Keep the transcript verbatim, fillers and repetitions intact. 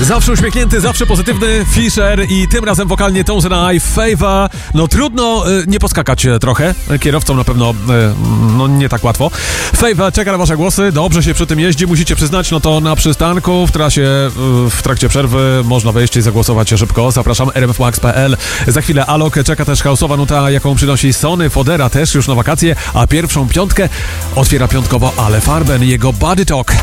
Zawsze uśmiechnięty, zawsze pozytywny Fisher i tym razem wokalnie Tones and I, Favor. No trudno y, nie poskakać trochę. Kierowcom na pewno y, no nie tak łatwo. Favor czeka na wasze głosy, dobrze się przy tym jeździ, musicie przyznać, no to na przystanku, w trasie, y, w trakcie przerwy można wejść i zagłosować szybko. Zapraszam, r m f max kropka p l. Za chwilę Alok, czeka też chaosowa nuta, jaką przynosi Sony Fodera, też już na wakacje, a pierwszą piątkę otwiera piątkowo Ale Farben, jego Body Talk.